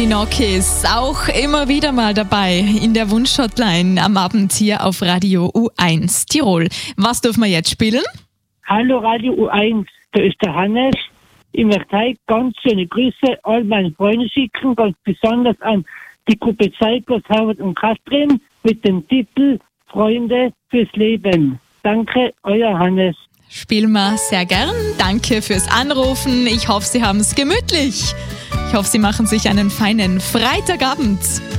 Gnocchis, auch immer wieder mal dabei in der Wunschhotline am Abend hier auf Radio U1 Tirol. Was dürfen wir jetzt spielen? Hallo Radio U1, da ist der Hannes. Ich möchte heute ganz schöne Grüße all meinen Freunden schicken, ganz besonders an die Gruppe Zeigers, Howard und Katrin mit dem Titel Freunde fürs Leben. Danke, euer Hannes. Spielen wir sehr gern. Danke fürs Anrufen. Ich hoffe, Sie haben es gemütlich. Ich hoffe, Sie machen sich einen feinen Freitagabend.